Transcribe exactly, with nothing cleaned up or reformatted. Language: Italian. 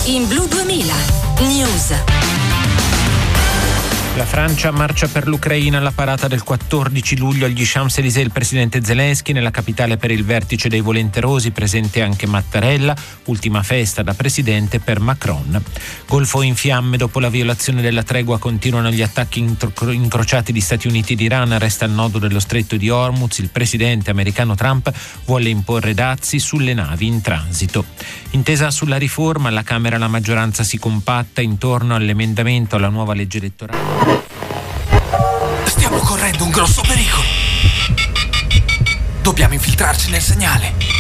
In Blu duemila News. La Francia marcia per l'Ucraina alla parata del quattordici luglio agli Champs-Élysées. Il presidente Zelensky nella capitale per il vertice dei volenterosi, presente anche Mattarella, ultima festa da presidente per Macron. Golfo in fiamme dopo la violazione della tregua, continuano gli attacchi intro- incrociati di Stati Uniti ed Iran, resta il nodo dello stretto di Hormuz. Il presidente americano Trump vuole imporre dazi sulle navi in transito. Intesa sulla riforma, alla Camera la maggioranza si compatta intorno all'emendamento alla nuova legge elettorale. Stiamo correndo un grosso pericolo. Dobbiamo infiltrarci nel segnale.